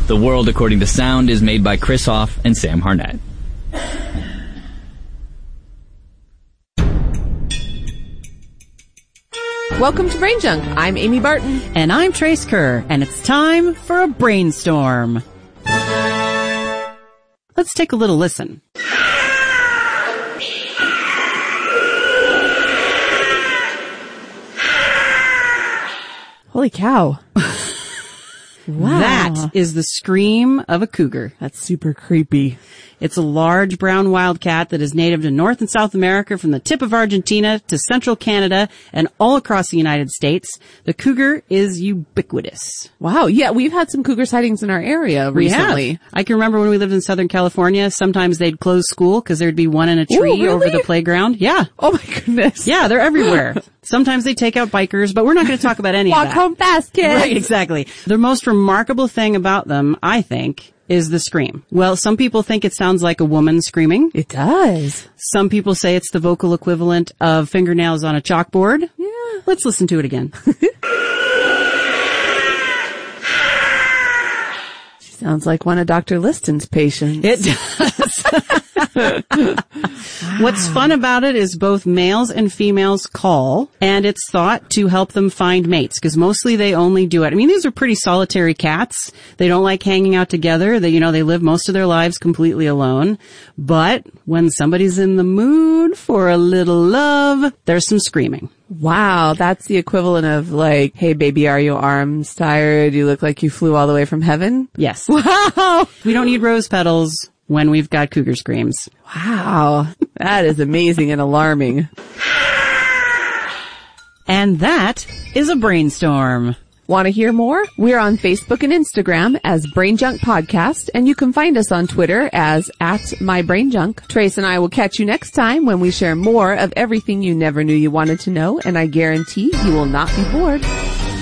The World According to Sound is made by Chris Hoff and Sam Harnett. Welcome to Brain Junk. I'm Amy Barton. And I'm Trace Kerr, and it's time for a brainstorm. Let's take a little listen. Holy cow. Wow. That is the scream of a cougar. That's super creepy. It's a large brown wildcat that is native to North and South America from the tip of Argentina to central Canada and all across the United States. The cougar is ubiquitous. Wow. Yeah, we've had some cougar sightings in our area recently. We have. I can remember when we lived in Southern California, sometimes they'd close school because there'd be one in a tree really? over the playground. Yeah. Oh my goodness. Yeah, they're everywhere. Sometimes they take out bikers, but we're not going to talk about any of that. Walk home fast, kids. Right, exactly. The most remarkable thing about them, I think, is the scream. Well, some people think it sounds like a woman screaming. It does. Some people say it's the vocal equivalent of fingernails on a chalkboard. Yeah. Let's listen to it again. She sounds like one of Dr. Liston's patients. It does. What's fun about it is both males and females call, and it's thought to help them find mates, because mostly they only do it. I mean, these are pretty solitary cats. They don't like hanging out together. They live most of their lives completely alone. But when somebody's in the mood for a little love, there's some screaming. Wow, that's the equivalent of like, hey baby, are your arms tired? You look like you flew all the way from heaven? Yes. Wow. We don't need rose petals when we've got cougar screams. Wow. That is amazing and alarming. And that is a brainstorm. Want to hear more? We're on Facebook and Instagram as Brain Junk Podcast, and you can find us on Twitter as @MyBrainJunk. Trace and I will catch you next time when we share more of everything you never knew you wanted to know, and I guarantee you will not be bored.